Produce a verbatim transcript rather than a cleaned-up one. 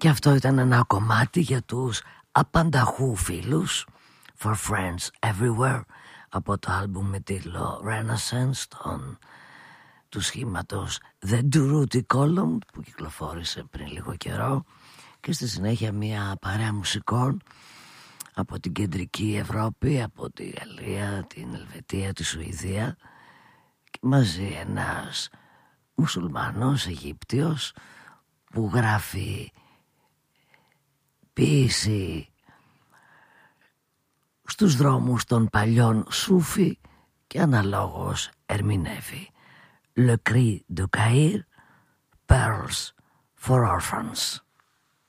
Και αυτό ήταν ένα κομμάτι για τους απανταχού φίλους, For Friends Everywhere, από το άλμπουμ με τίτλο Renaissance των, του σχήματος The Durruti Column, που κυκλοφόρησε πριν λίγο καιρό, και στη συνέχεια μια παρέα μουσικών από την κεντρική Ευρώπη, από τη Γαλλία, την Ελβετία, τη Σουηδία, και μαζί ένας μουσουλμάνος Αιγύπτιος που γράφει ποίηση στους δρόμους των παλιών Σούφι και αναλόγως ερμηνεύει Le Cri du Caire, Pearls for Orphans.